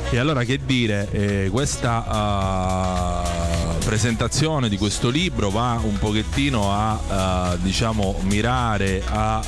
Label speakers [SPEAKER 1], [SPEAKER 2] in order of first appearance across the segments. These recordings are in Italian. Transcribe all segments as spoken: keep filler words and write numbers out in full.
[SPEAKER 1] E allora che dire, eh, questa uh, presentazione di questo libro va un pochettino a uh, diciamo mirare a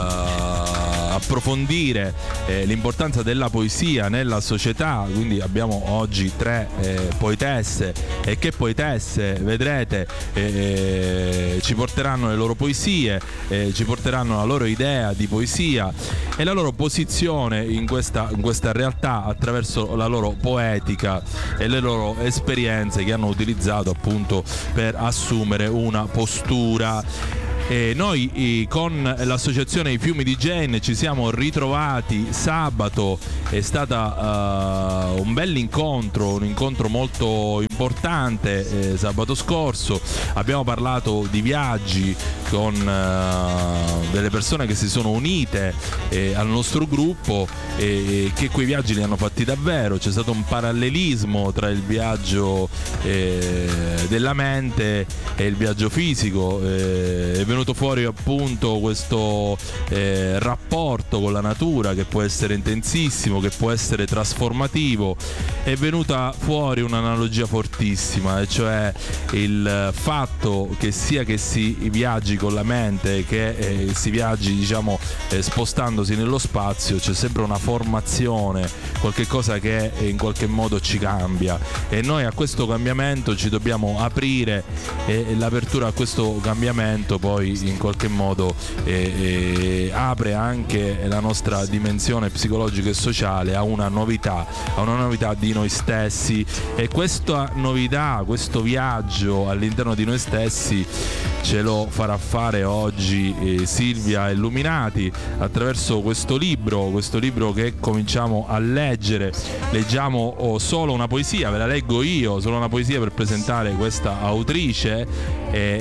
[SPEAKER 1] uh, approfondire eh, l'importanza della poesia nella società. Quindi abbiamo oggi tre eh, poetesse, e che poetesse vedrete eh, ci porteranno le loro poesie, eh, ci porteranno la loro idea di poesia e la loro posizione in questa, in questa realtà attraverso la loro poetica e le loro esperienze che hanno utilizzato appunto per assumere una postura. E noi eh, con l'associazione I Fiumi di Jane ci siamo ritrovati sabato, è stata uh, un bell'incontro, un incontro molto importante eh, sabato scorso. Abbiamo parlato di viaggi con uh, delle persone che si sono unite eh, al nostro gruppo e che quei viaggi li hanno fatti davvero. C'è stato un parallelismo tra il viaggio eh, della mente e il viaggio fisico. Eh, è venuto fuori appunto questo eh, rapporto con la natura che può essere intensissimo, che può essere trasformativo. È venuta fuori un'analogia fortissima, e cioè il fatto che sia che si viaggi con la mente che eh, si viaggi diciamo eh, spostandosi nello spazio, c'è sempre una formazione, qualche cosa che in qualche modo ci cambia, e noi a questo cambiamento ci dobbiamo aprire, e l'apertura a questo cambiamento poi in qualche modo eh, eh, apre anche la nostra dimensione psicologica e sociale a una novità, a una novità di noi stessi. E questa novità, questo viaggio all'interno di noi stessi ce lo farà fare oggi eh, Silvia Illuminati attraverso questo libro, questo libro che cominciamo a leggere. Leggiamo oh, solo una poesia, ve la leggo io, solo una poesia per presentare questa autrice. E,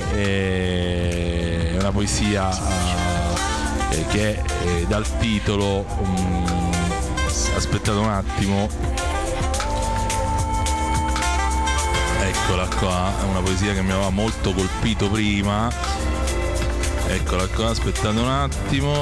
[SPEAKER 1] e, è una poesia uh, che eh, dal titolo um, aspettate un attimo, eccola qua, è una poesia che mi aveva molto colpito prima, eccola qua, aspettate un attimo.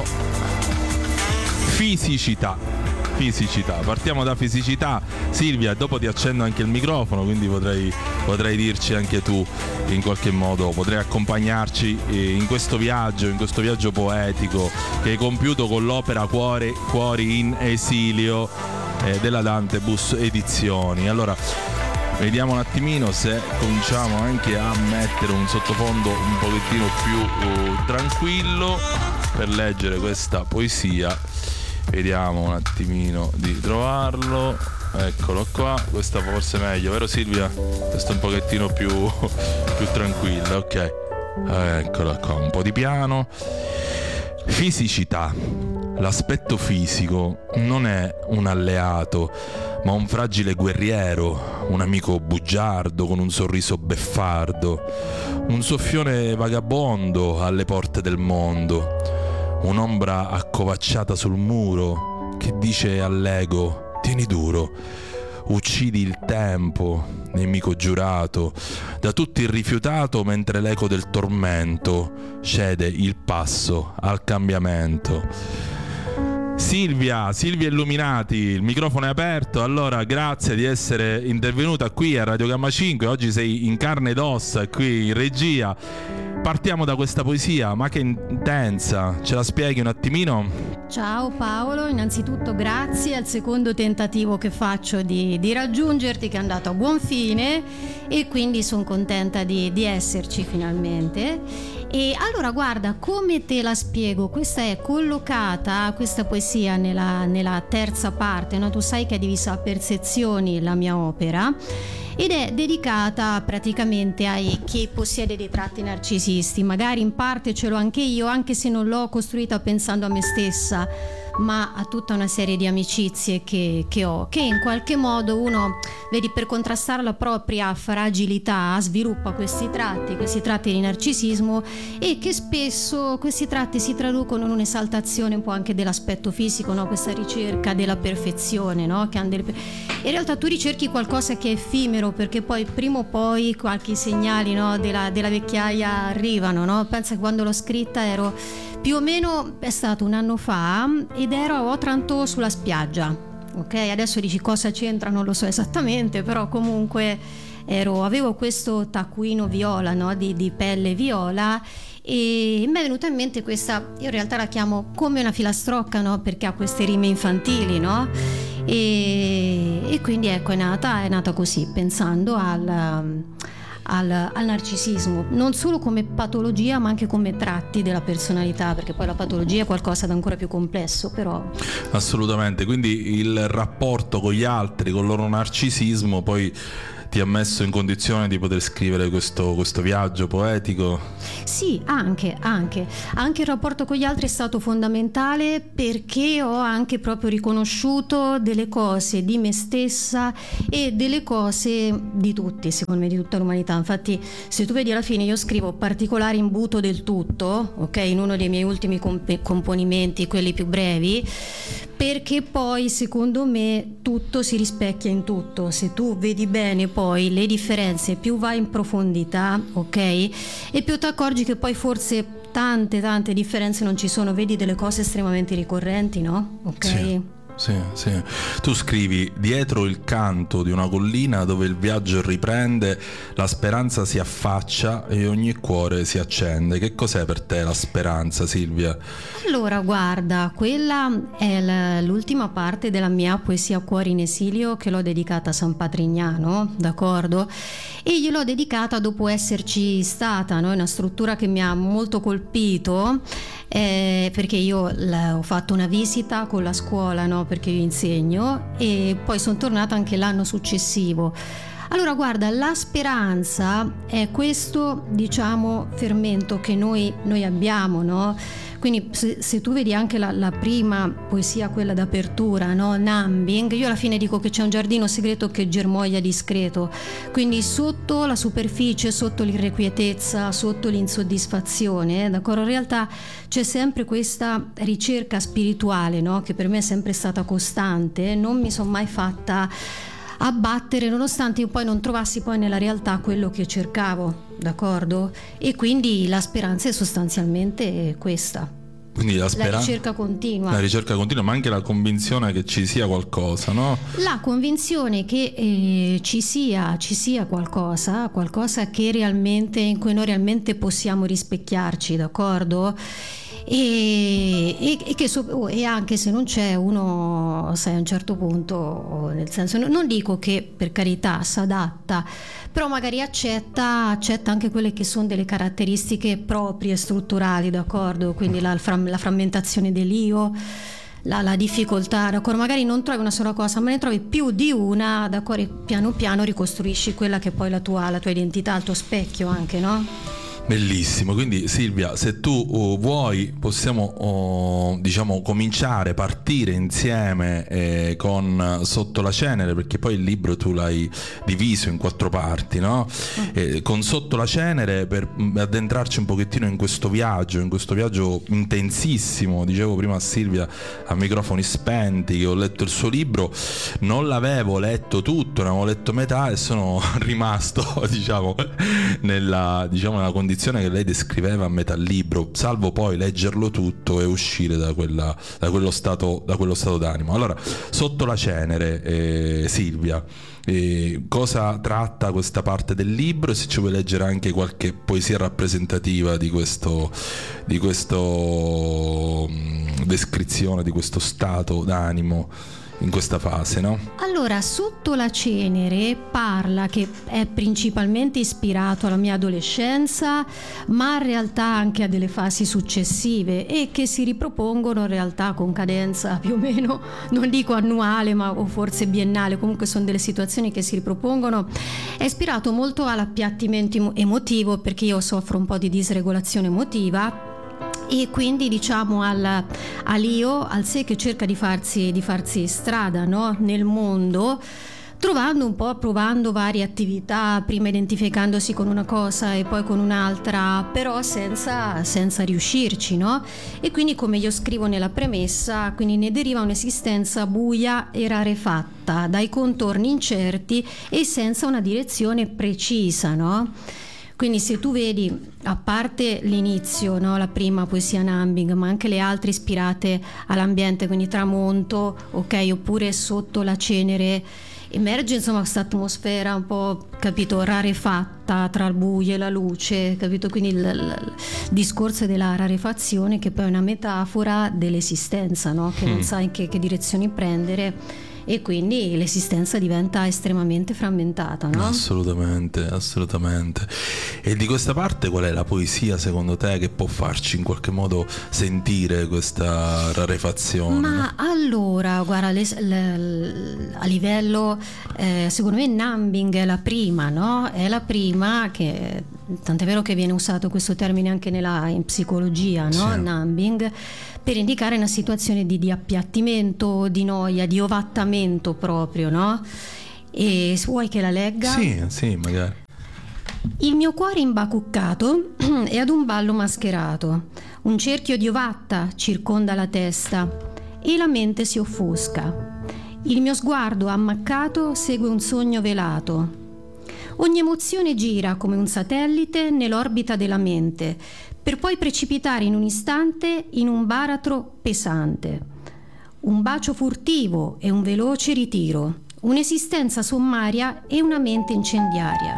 [SPEAKER 1] Fisicità. Fisicità, partiamo da fisicità. Silvia, dopo ti accendo anche il microfono, quindi potrai, potrai dirci anche tu in qualche modo, potrai accompagnarci in questo viaggio, in questo viaggio poetico che hai compiuto con l'opera Cuore, Cuori in esilio eh, della Dantebus Edizioni. Allora, vediamo un attimino se cominciamo anche a mettere un sottofondo un pochettino più uh, tranquillo per leggere questa poesia. Vediamo un attimino di trovarlo. Eccolo qua, questa forse è meglio, vero Silvia? Questo è un pochettino più, più tranquillo, ok. Eccola qua, un po' di piano. Fisicità. L'aspetto fisico non è un alleato, ma un fragile guerriero, un amico bugiardo con un sorriso beffardo, un soffione vagabondo alle porte del mondo. Un'ombra accovacciata sul muro che dice all'ego: tieni duro, uccidi il tempo, nemico giurato, da tutti rifiutato, mentre l'eco del tormento cede il passo al cambiamento. Silvia, Silvia Illuminati, il microfono è aperto. Allora, grazie di essere intervenuta qui a Radio Gamma cinque. Oggi sei in carne ed ossa qui in regia. Partiamo da questa poesia, ma che intensa, ce la spieghi un attimino?
[SPEAKER 2] Ciao Paolo, innanzitutto grazie al secondo tentativo che faccio di, di raggiungerti, che è andato a buon fine, e quindi sono contenta di, di esserci finalmente. E allora guarda, come te la spiego? Questa è collocata, questa poesia, nella, nella terza parte, no? Tu sai che è divisa a persezioni la mia opera, ed è dedicata praticamente a chi possiede dei tratti narcisisti. Magari in parte ce l'ho anche io, anche se non l'ho costruita pensando a me stessa, ma a tutta una serie di amicizie che, che ho, che in qualche modo uno, vedi, per contrastare la propria fragilità sviluppa questi tratti, questi tratti di narcisismo, e che spesso questi tratti si traducono in un'esaltazione un po' anche dell'aspetto fisico, no? Questa ricerca della perfezione, no? Che hanno delle... In realtà tu ricerchi qualcosa che è effimero, perché poi prima o poi qualche segnali, no? della, della vecchiaia arrivano, no? Pensa che quando l'ho scritta ero più o meno, è stato un anno fa, ed ero a Otranto sulla spiaggia, ok? Adesso dici cosa c'entra, non lo so esattamente, però comunque ero, avevo questo taccuino viola, no? di, di pelle viola, e mi è venuta in mente questa, io in realtà la chiamo come una filastrocca, no? Perché ha queste rime infantili, no? E, e quindi ecco è nata, è nata così, pensando al... Al, al narcisismo, non solo come patologia ma anche come tratti della personalità, perché poi la patologia è qualcosa di ancora più complesso, però
[SPEAKER 1] assolutamente. Quindi il rapporto con gli altri, con il loro narcisismo poi ti ha messo in condizione di poter scrivere questo, questo viaggio poetico?
[SPEAKER 2] Sì, anche, anche anche il rapporto con gli altri è stato fondamentale, perché ho anche proprio riconosciuto delle cose di me stessa e delle cose di tutti, secondo me di tutta l'umanità. Infatti se tu vedi, alla fine io scrivo particolare imbuto del tutto, ok, in uno dei miei ultimi comp- componimenti, quelli più brevi, perché poi secondo me tutto si rispecchia in tutto. Se tu vedi bene poi le differenze, più vai in profondità, ok, e più ti accorgi che poi forse tante tante differenze non ci sono, vedi delle cose estremamente ricorrenti, no? Ok.
[SPEAKER 1] Sì. Sì, sì. Tu scrivi: dietro il canto di una collina dove il viaggio riprende, la speranza si affaccia e ogni cuore si accende. Che cos'è per te la speranza, Silvia?
[SPEAKER 2] Allora guarda, quella è l'ultima parte della mia poesia Cuori in esilio, che l'ho dedicata a San Patrignano, d'accordo? E gliel'ho dedicata dopo esserci stata, no? In una struttura che mi ha molto colpito, eh, perché io la, ho fatto una visita con la scuola, no? Perché io insegno, e poi sono tornata anche l'anno successivo. Allora guarda, la speranza è questo, diciamo, fermento che noi, noi abbiamo, no? Quindi se, se tu vedi anche la, la prima poesia, quella d'apertura, no? Numbing, io alla fine dico che c'è un giardino segreto che germoglia discreto, quindi sotto la superficie, sotto l'irrequietezza, sotto l'insoddisfazione, d'accordo? In realtà c'è sempre questa ricerca spirituale, no? Che per me è sempre stata costante, non mi sono mai fatta abbattere nonostante io poi non trovassi poi nella realtà quello che cercavo, d'accordo? E quindi la speranza è sostanzialmente questa.
[SPEAKER 1] Quindi la, speran-
[SPEAKER 2] la ricerca continua.
[SPEAKER 1] La ricerca continua, ma anche la convinzione che ci sia qualcosa, no?
[SPEAKER 2] La convinzione che eh, ci sia, ci sia qualcosa, qualcosa che realmente, in cui noi realmente possiamo rispecchiarci, d'accordo? E, e, e, che so, e anche se non c'è, uno sai a un certo punto, nel senso, non dico che per carità si adatta, però magari accetta accetta anche quelle che sono delle caratteristiche proprie strutturali, d'accordo? Quindi la, la frammentazione dell'io, la, la difficoltà, d'accordo? Magari non trovi una sola cosa, ma ne trovi più di una, d'accordo? E piano piano ricostruisci quella che è poi la tua, la tua identità, il tuo specchio anche, no?
[SPEAKER 1] Bellissimo. Quindi Silvia, se tu uh, vuoi possiamo uh, diciamo cominciare, partire insieme eh, con Sotto la cenere, perché poi il libro tu l'hai diviso in quattro parti, no? Mm. Eh, con Sotto la cenere, per addentrarci un pochettino in questo viaggio, in questo viaggio intensissimo. Dicevo prima a Silvia a microfoni spenti che ho letto il suo libro, non l'avevo letto tutto, ne avevo letto metà e sono rimasto diciamo nella, diciamo, nella condizione che lei descriveva a metà libro, salvo poi leggerlo tutto e uscire da, quella, da, quello, stato, da quello stato d'animo. Allora, Sotto la cenere, eh, Silvia, eh, cosa tratta questa parte del libro, e se ci vuoi leggere anche qualche poesia rappresentativa di questo, di questo mh, descrizione di questo stato d'animo in questa fase, no?
[SPEAKER 2] Allora, Sotto la cenere parla, che è principalmente ispirato alla mia adolescenza, ma in realtà anche a delle fasi successive e che si ripropongono in realtà con cadenza più o meno, non dico annuale, ma o forse biennale, comunque sono delle situazioni che si ripropongono. È ispirato molto all'appiattimento emotivo, perché io soffro un po' di disregolazione emotiva, e quindi diciamo al, all'io, al sé che cerca di farsi, di farsi strada, no? Nel mondo, trovando un po', provando varie attività, prima identificandosi con una cosa e poi con un'altra, però senza, senza riuscirci, no? E quindi, come io scrivo nella premessa, quindi ne deriva un'esistenza buia e rarefatta, dai contorni incerti e senza una direzione precisa, no? Quindi se tu vedi, a parte l'inizio, no, la prima poesia Numbing, ma anche le altre ispirate all'ambiente, quindi Tramonto, ok, oppure Sotto la cenere, emerge insomma questa atmosfera un po', capito, rarefatta tra il buio e la luce, capito? Quindi il, il discorso della rarefazione, che poi è una metafora dell'esistenza, no? Che mm. non sai in che, che direzioni prendere, e quindi l'esistenza diventa estremamente frammentata, no?
[SPEAKER 1] Assolutamente, assolutamente. E di questa parte qual è la poesia secondo te che può farci in qualche modo sentire questa rarefazione?
[SPEAKER 2] Ma
[SPEAKER 1] no?
[SPEAKER 2] allora, guarda, le, le, a livello eh, secondo me Numbing è la prima, no? È la prima che, tant'è vero che viene usato questo termine anche nella, in psicologia, no? Sì. Numbing, per indicare una situazione di, di appiattimento, di noia, di ovattamento proprio, no? E vuoi che la legga?
[SPEAKER 1] Sì, sì, magari.
[SPEAKER 2] Il mio cuore imbacuccato è ad un ballo mascherato, un cerchio di ovatta circonda la testa e la mente si offusca. Il mio sguardo ammaccato segue un sogno velato. Ogni emozione gira come un satellite nell'orbita della mente, per poi precipitare in un istante in un baratro pesante. Un bacio furtivo e un veloce ritiro, un'esistenza sommaria e una mente incendiaria.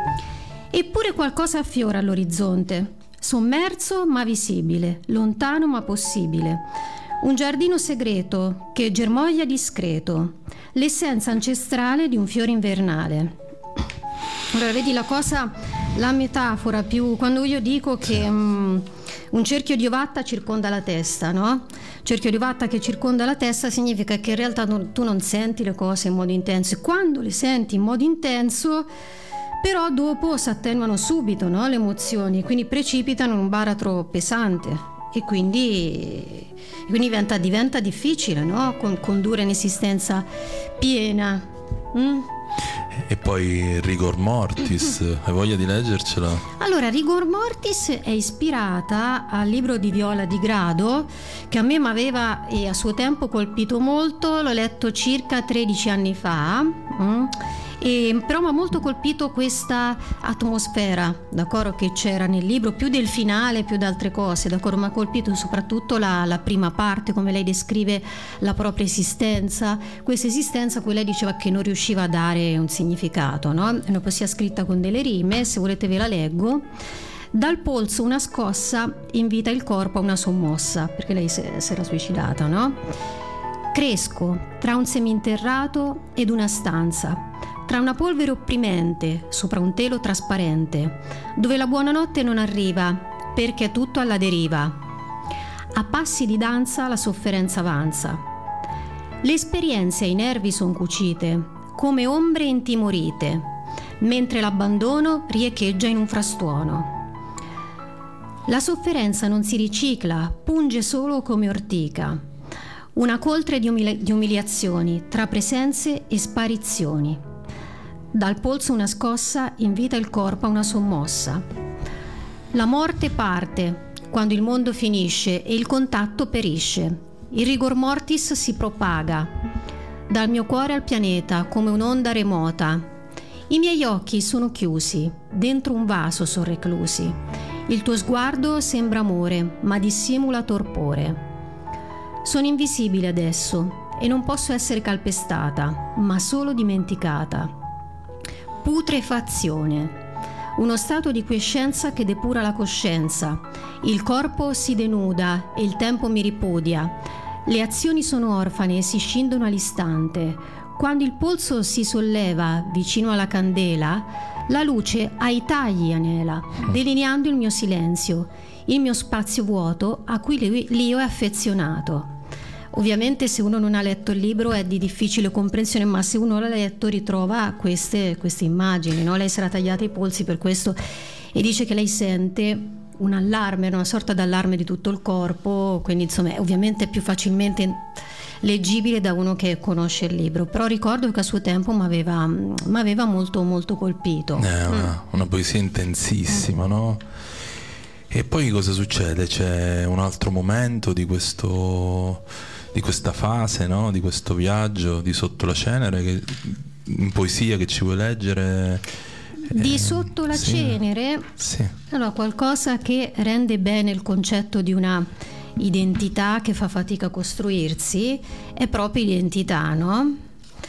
[SPEAKER 2] Eppure qualcosa affiora all'orizzonte, sommerso ma visibile, lontano ma possibile. Un giardino segreto che germoglia discreto, l'essenza ancestrale di un fiore invernale. Allora, vedi la cosa, la metafora più, quando io dico che um, un cerchio di ovatta circonda la testa, no? Cerchio di ovatta che circonda la testa significa che in realtà tu, tu non senti le cose in modo intenso, e quando le senti in modo intenso però dopo si attenuano subito, no? Le emozioni, quindi precipitano in un baratro pesante, e quindi, quindi diventa, diventa difficile, no? Con, condurre un'esistenza piena. Mm?
[SPEAKER 1] E poi Rigor Mortis, hai voglia di leggercela?
[SPEAKER 2] Allora, Rigor Mortis è ispirata al libro di Viola Di Grado, che a me mi aveva e a suo tempo colpito molto. L'ho letto circa tredici anni fa, mm? E però mi ha molto colpito questa atmosfera, d'accordo, che c'era nel libro, più del finale, più di altre cose, d'accordo. Mi ha colpito soprattutto la, la prima parte, come lei descrive la propria esistenza, questa esistenza a cui lei diceva che non riusciva a dare un significato, no? È una poesia scritta con delle rime, se volete ve la leggo. Dal polso una scossa invita il corpo a una sommossa, perché lei si era suicidata, no? Cresco tra un seminterrato ed una stanza, tra una polvere opprimente sopra un telo trasparente, dove la buonanotte non arriva perché è tutto alla deriva. A passi di danza la sofferenza avanza. Le esperienze ai nervi son cucite come ombre intimorite, mentre l'abbandono riecheggia in un frastuono. La sofferenza non si ricicla, punge solo come ortica, una coltre di, umili- di umiliazioni tra presenze e sparizioni. Dal polso una scossa invita il corpo a una sommossa. La morte parte quando il mondo finisce e il contatto perisce. Il rigor mortis si propaga dal mio cuore al pianeta come un'onda remota. I miei occhi sono chiusi, dentro un vaso son reclusi. Il tuo sguardo sembra amore, ma dissimula torpore. Sono invisibile adesso e non posso essere calpestata, ma solo dimenticata. Putrefazione, uno stato di quiescenza che depura la coscienza. Il corpo si denuda e il tempo mi ripudia. Le azioni sono orfane e si scindono all'istante. Quando il polso si solleva vicino alla candela, la luce ai tagli anela, delineando il mio silenzio, il mio spazio vuoto a cui l'io è affezionato. Ovviamente se uno non ha letto il libro è di difficile comprensione, ma se uno l'ha letto ritrova queste, queste immagini, no? Lei si era tagliata i polsi per questo e dice che lei sente un allarme, una sorta d'allarme di tutto il corpo, quindi insomma è ovviamente più facilmente leggibile da uno che conosce il libro, però ricordo che a suo tempo mi aveva molto molto colpito.
[SPEAKER 1] È una, mm. una poesia intensissima, mm. no? E poi cosa succede? C'è un altro momento di questo di questa fase, no? Di questo viaggio di Sotto la cenere che, in poesia che ci vuoi leggere?
[SPEAKER 2] Di sotto la
[SPEAKER 1] sì,
[SPEAKER 2] cenere,
[SPEAKER 1] sì.
[SPEAKER 2] Allora, qualcosa che rende bene il concetto di una identità che fa fatica a costruirsi è proprio identità, no?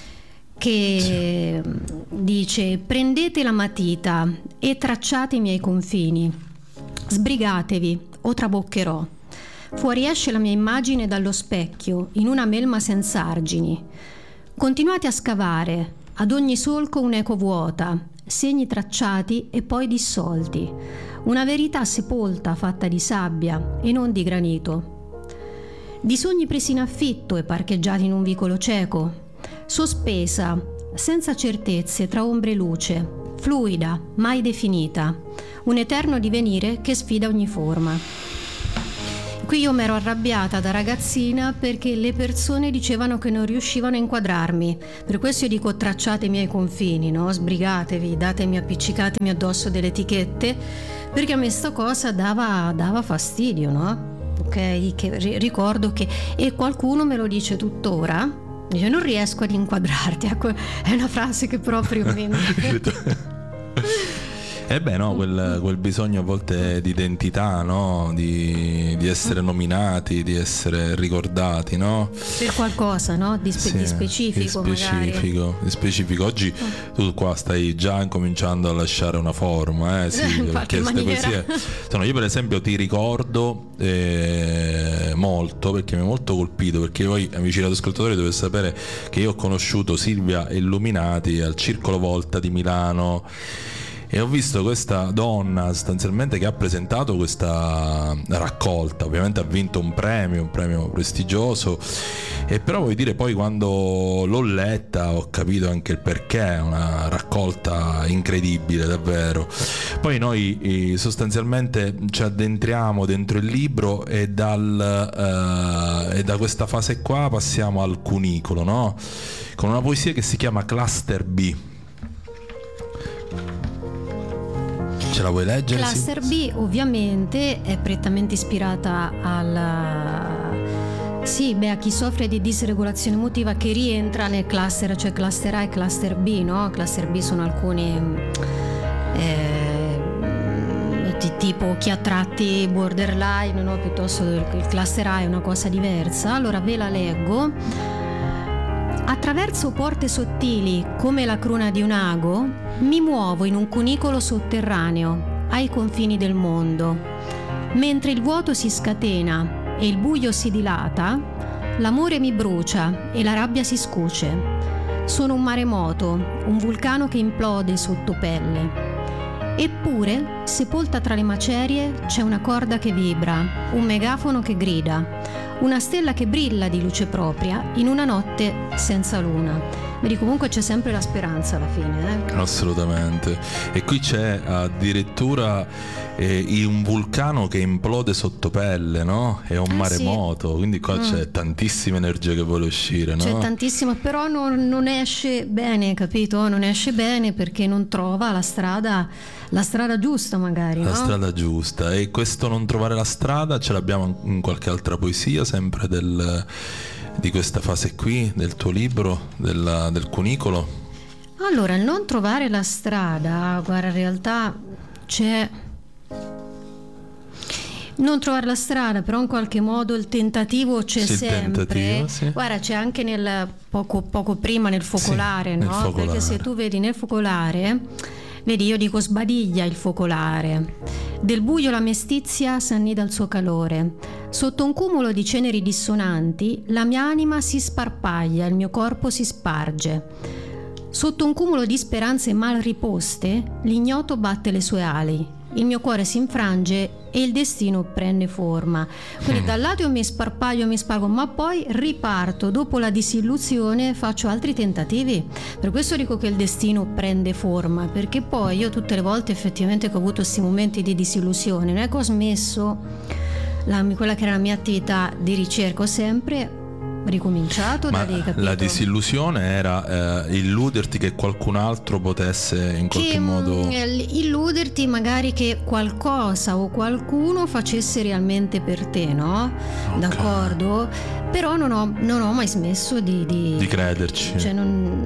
[SPEAKER 2] Che sì. Dice: prendete la matita e tracciate i miei confini, sbrigatevi o traboccherò. Fuoriesce la mia immagine dallo specchio in una melma senza argini. Continuate a scavare, ad ogni solco un'eco vuota, segni tracciati e poi dissolti, una verità sepolta fatta di sabbia e non di granito. Di sogni presi in affitto e parcheggiati in un vicolo cieco, sospesa, senza certezze tra ombre e luce, fluida, mai definita, un eterno divenire che sfida ogni forma. Qui io mi ero arrabbiata da ragazzina perché le persone dicevano che non riuscivano a inquadrarmi. Per questo io dico: tracciate i miei confini, no? Sbrigatevi, datemi, appiccicatemi addosso delle etichette, perché a me sta cosa dava, dava fastidio, no? Ok? Che, ricordo che, e qualcuno me lo dice tuttora, dice: non riesco ad inquadrarti. Ecco, è una frase che proprio mi...
[SPEAKER 1] Eh beh, no, quel, quel bisogno a volte di identità, no? Di, di essere nominati, di essere ricordati, no?
[SPEAKER 2] Per qualcosa, no? Di, spe-
[SPEAKER 1] sì,
[SPEAKER 2] di specifico,
[SPEAKER 1] di specifico,
[SPEAKER 2] magari.
[SPEAKER 1] Di specifico. Oggi tu qua stai già incominciando a lasciare una forma, eh? Sì,
[SPEAKER 2] in
[SPEAKER 1] perché queste poesie sono, io per esempio ti ricordo eh, molto, perché mi ha molto colpito, perché voi amici radioascoltatori dovete sapere che io ho conosciuto Silvia Illuminati al Circolo Volta di Milano. E ho visto questa donna sostanzialmente che ha presentato questa raccolta, ovviamente ha vinto un premio, un premio prestigioso, e però voglio dire, poi quando l'ho letta ho capito anche il perché, è una raccolta incredibile davvero. Poi noi sostanzialmente ci addentriamo dentro il libro e, dal, eh, e da questa fase qua passiamo al cunicolo, no? Con una poesia che si chiama Cluster B. Ce la vuoi leggere?
[SPEAKER 2] Cluster B ovviamente è prettamente ispirata al sì, beh, a chi soffre di disregolazione emotiva, che rientra nel cluster, cioè cluster A e cluster B, no? Cluster B sono alcuni eh, tipo chi ha tratti borderline, no? Piuttosto il cluster A è una cosa diversa. Allora ve la leggo. Attraverso porte sottili come la cruna di un ago mi muovo in un cunicolo sotterraneo ai confini del mondo. Mentre il vuoto si scatena e il buio si dilata, l'amore mi brucia e la rabbia si scuce. Sono un maremoto, un vulcano che implode sotto pelle. Eppure, sepolta tra le macerie, c'è una corda che vibra, un megafono che grida, una stella che brilla di luce propria in una notte senza luna. Vedi, comunque c'è sempre la speranza alla fine, eh?
[SPEAKER 1] Assolutamente. E qui c'è addirittura eh, un vulcano che implode sotto pelle, no? È un
[SPEAKER 2] eh,
[SPEAKER 1] maremoto, sì. Quindi qua mm. c'è tantissima energia che vuole uscire, no?
[SPEAKER 2] C'è tantissima, però non, non esce bene, capito? Non esce bene perché non trova la strada, la strada giusta magari,
[SPEAKER 1] La
[SPEAKER 2] no?
[SPEAKER 1] strada giusta. E questo non trovare la strada ce l'abbiamo in qualche altra poesia, sempre del... di questa fase qui del tuo libro, della, del cunicolo?
[SPEAKER 2] Allora, il non trovare la strada, guarda, in realtà c'è non trovare la strada, però in qualche modo il tentativo c'è
[SPEAKER 1] sì,
[SPEAKER 2] sempre.
[SPEAKER 1] Il tentativo, sì.
[SPEAKER 2] Guarda, c'è anche nel poco, poco prima nel focolare, sì,
[SPEAKER 1] no?
[SPEAKER 2] Nel focolare. Perché se tu vedi nel focolare, vedi, io dico sbadiglia il focolare. Del buio la mestizia s'annida al suo calore. Sotto un cumulo di ceneri dissonanti, la mia anima si sparpaglia, il mio corpo si sparge. Sotto un cumulo di speranze mal riposte, l'ignoto batte le sue ali. Il mio cuore si infrange e il destino prende forma. Quindi da un lato io mi sparpaglio, mi spargo, ma poi riparto. Dopo la disillusione faccio altri tentativi. Per questo dico che il destino prende forma, perché poi io tutte le volte effettivamente che ho avuto questi momenti di disillusione, non è che ho smesso la, quella che era la mia attività di ricerca, ho sempre ricominciato
[SPEAKER 1] ma
[SPEAKER 2] da lì, capito?
[SPEAKER 1] La disillusione era eh, illuderti che qualcun altro potesse in qualche
[SPEAKER 2] che,
[SPEAKER 1] modo
[SPEAKER 2] illuderti magari che qualcosa o qualcuno facesse realmente per te, no? Okay. D'accordo? Però non ho, non ho mai smesso di, di,
[SPEAKER 1] di crederci,
[SPEAKER 2] cioè non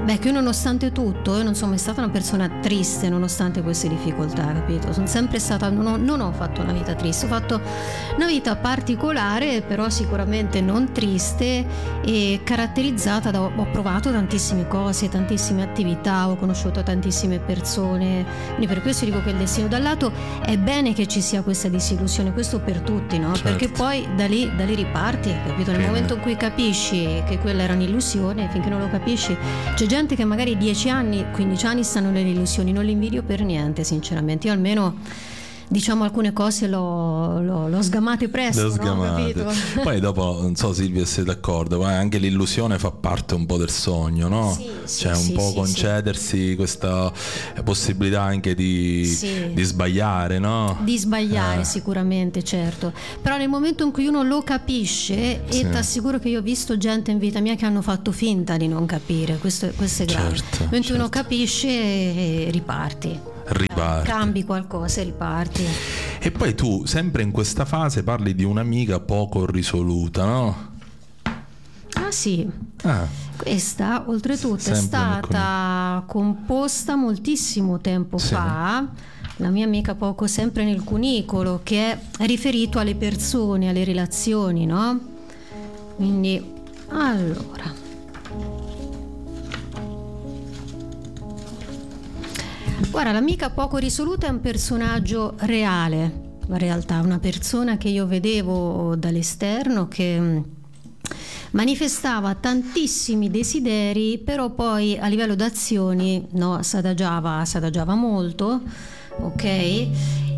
[SPEAKER 2] Beh, che io nonostante tutto, io non sono mai stata una persona triste nonostante queste difficoltà, capito? Sono sempre stata, non ho, non ho fatto una vita triste, ho fatto una vita particolare, però sicuramente non triste e caratterizzata da, ho provato tantissime cose, tantissime attività, ho conosciuto tantissime persone, quindi per questo dico che il destino, da un lato è bene che ci sia questa disillusione, questo per tutti, no?
[SPEAKER 1] Certo.
[SPEAKER 2] Perché poi da lì, da lì riparti, capito? Nel
[SPEAKER 1] Bene.
[SPEAKER 2] momento in cui capisci che quella era un'illusione, finché non lo capisci, c'è gente che magari dieci anni, quindici anni stanno nelle illusioni, non li invidio per niente sinceramente, io almeno diciamo alcune cose l'ho, l'ho, l'ho sgamate presto,
[SPEAKER 1] Le ho
[SPEAKER 2] no?
[SPEAKER 1] sgamate.
[SPEAKER 2] Capito?
[SPEAKER 1] Poi dopo, non so Silvia se sei d'accordo, ma anche l'illusione fa parte un po' del sogno, no?
[SPEAKER 2] Sì, sì,
[SPEAKER 1] cioè un
[SPEAKER 2] sì,
[SPEAKER 1] po'
[SPEAKER 2] sì,
[SPEAKER 1] concedersi sì. questa possibilità anche di,
[SPEAKER 2] sì.
[SPEAKER 1] di sbagliare, no?
[SPEAKER 2] Di sbagliare
[SPEAKER 1] eh.
[SPEAKER 2] sicuramente, certo, però nel momento in cui uno lo capisce,
[SPEAKER 1] Sì.
[SPEAKER 2] e ti assicuro che io ho visto gente in vita mia che hanno fatto finta di non capire, questo, questo è grave.
[SPEAKER 1] Certo,
[SPEAKER 2] Mentre
[SPEAKER 1] certo.
[SPEAKER 2] uno capisce e riparti.
[SPEAKER 1] Riparti.
[SPEAKER 2] Cambi qualcosa e riparti.
[SPEAKER 1] E poi tu, sempre in questa fase, parli di un'amica poco risoluta, no?
[SPEAKER 2] Ah sì,
[SPEAKER 1] Ah,
[SPEAKER 2] questa oltretutto è
[SPEAKER 1] Sempre
[SPEAKER 2] stata composta moltissimo tempo
[SPEAKER 1] Sì.
[SPEAKER 2] fa. La mia amica poco sempre nel cunicolo, che è riferito alle persone, alle relazioni, no? Quindi, allora. Guarda, l'amica poco risoluta è un personaggio reale, in realtà, una persona che io vedevo dall'esterno che mh, manifestava tantissimi desideri, però poi a livello d'azioni no, s'adagiava, s'adagiava molto, ok? E,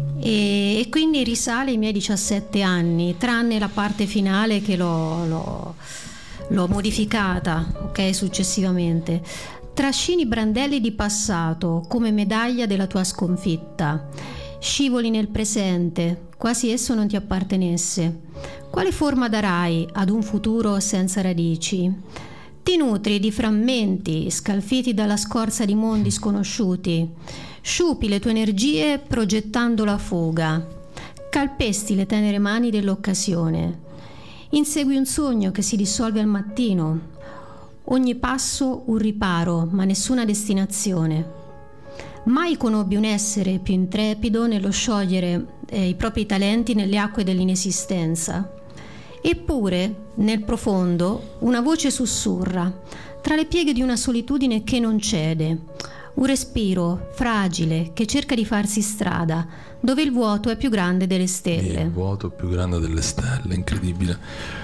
[SPEAKER 2] e quindi risale ai miei diciassette anni, tranne la parte finale che l'ho, l'ho, l'ho modificata, ok, successivamente. Trascini brandelli di passato come medaglia della tua sconfitta. Scivoli nel presente, quasi esso non ti appartenesse. Quale forma darai ad un futuro senza radici? Ti nutri di frammenti scalfiti dalla scorza di mondi sconosciuti. Sciupi le tue energie progettando la fuga. Calpesti le tenere mani dell'occasione. Insegui un sogno che si dissolve al mattino. Ogni passo un riparo, ma nessuna destinazione. Mai conobbi un essere più intrepido nello sciogliere eh, i propri talenti nelle acque dell'inesistenza. Eppure, nel profondo, una voce sussurra, tra le pieghe di una solitudine che non cede. Un respiro fragile che cerca di farsi strada, dove il vuoto è più grande delle stelle.
[SPEAKER 1] il vuoto più grande delle stelle, incredibile.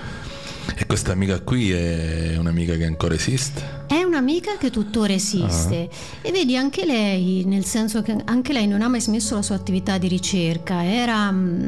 [SPEAKER 1] E questa amica qui è un'amica che ancora esiste?
[SPEAKER 2] È un'amica che tuttora esiste e vedi anche lei, nel senso che anche lei non ha mai smesso la sua attività di ricerca, era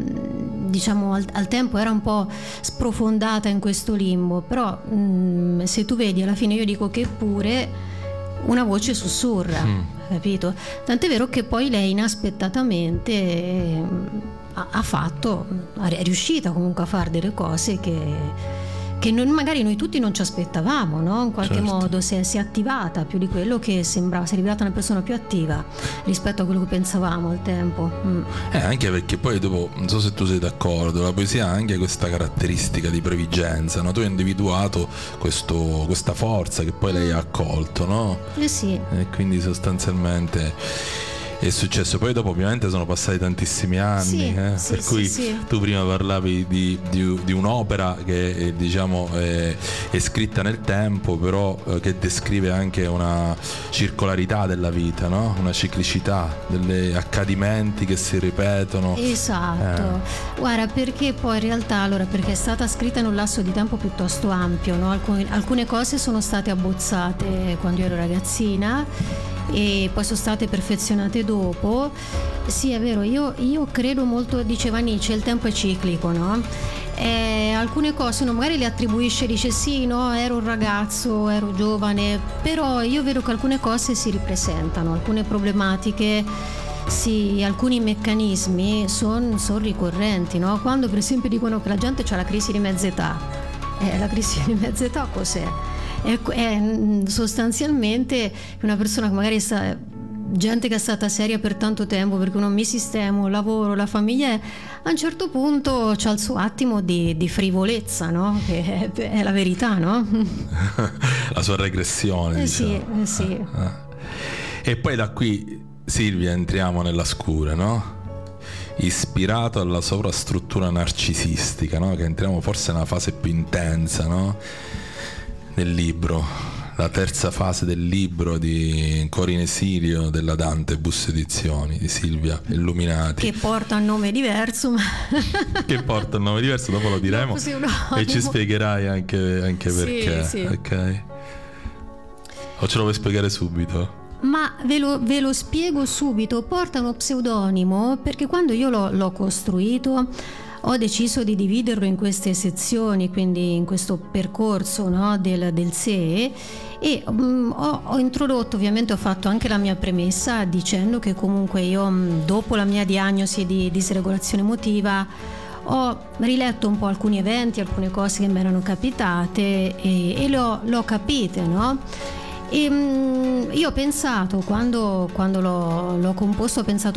[SPEAKER 2] mh, diciamo al, al tempo era un po' sprofondata in questo limbo, però mh, se tu vedi alla fine io dico che pure una voce sussurra,
[SPEAKER 1] Mm.
[SPEAKER 2] capito? Tant'è vero che poi lei inaspettatamente eh, ha, ha fatto, è riuscita comunque a fare delle cose che che non, magari noi tutti non ci aspettavamo, no? In qualche
[SPEAKER 1] Certo.
[SPEAKER 2] modo si è, si è attivata più di quello che sembrava, si è rivelata una persona più attiva rispetto a quello che pensavamo al tempo. Mm.
[SPEAKER 1] Eh, anche perché poi dopo, non so se tu sei d'accordo, la poesia ha anche questa caratteristica di previgenza, no? Tu hai individuato questo, questa forza che poi lei ha accolto, no?
[SPEAKER 2] Eh sì,
[SPEAKER 1] E quindi sostanzialmente è successo. Poi dopo ovviamente sono passati tantissimi anni,
[SPEAKER 2] Sì,
[SPEAKER 1] eh?
[SPEAKER 2] sì,
[SPEAKER 1] per
[SPEAKER 2] sì,
[SPEAKER 1] cui
[SPEAKER 2] sì.
[SPEAKER 1] tu prima parlavi di, di, di un'opera che eh, diciamo è, è scritta nel tempo, però eh, che descrive anche una circolarità della vita, no? Una ciclicità, degli accadimenti che si ripetono.
[SPEAKER 2] esatto.
[SPEAKER 1] Eh.
[SPEAKER 2] Guarda, perché poi in realtà, allora, perché è stata scritta in un lasso di tempo piuttosto ampio, no? Alcune, alcune cose sono state abbozzate quando io ero ragazzina e poi sono state perfezionate dopo. Sì, è vero, io, io credo molto, diceva Nietzsche, il tempo è ciclico, no? Eh, alcune cose uno magari le attribuisce, dice sì, no, ero un ragazzo, ero giovane, però io vedo che alcune cose si ripresentano, alcune problematiche, sì, alcuni meccanismi sono son ricorrenti, no? Quando per esempio dicono che la gente ha la crisi di mezza età, eh, la crisi di mezza età cos'è? È, è sostanzialmente una persona che magari sta, gente che è stata seria per tanto tempo, perché uno mi sistemo, lavoro, la famiglia è, a un certo punto c'ha il suo attimo di, di frivolezza, no? Che è, è la verità, no?
[SPEAKER 1] La sua regressione,
[SPEAKER 2] eh
[SPEAKER 1] diciamo.
[SPEAKER 2] Sì, eh sì.
[SPEAKER 1] Eh. E poi da qui, Silvia, entriamo nella scura, no? Ispirato alla sovrastruttura narcisistica, no? Che entriamo forse nella fase più intensa, no? Del libro, la terza fase del libro di Ancora in esilio della Dantebus Edizioni di Silvia Illuminati,
[SPEAKER 2] che porta un nome diverso, ma
[SPEAKER 1] che porta un nome diverso, dopo lo diremo e ci spiegherai anche, anche perché.
[SPEAKER 2] Sì, sì.
[SPEAKER 1] Ok, o ce lo vuoi spiegare subito?
[SPEAKER 2] Ma ve lo, ve lo spiego subito. Porta uno pseudonimo perché quando io l'ho, l'ho costruito ho deciso di dividerlo in queste sezioni, quindi in questo percorso, no, del, del sé, e um, ho, ho introdotto, ovviamente ho fatto anche la mia premessa dicendo che comunque io um, dopo la mia diagnosi di disregolazione emotiva ho riletto un po' alcuni eventi, alcune cose che mi erano capitate e, e le ho, le ho capite, no? E, um, io ho pensato, quando, quando l'ho, l'ho composto, ho pensato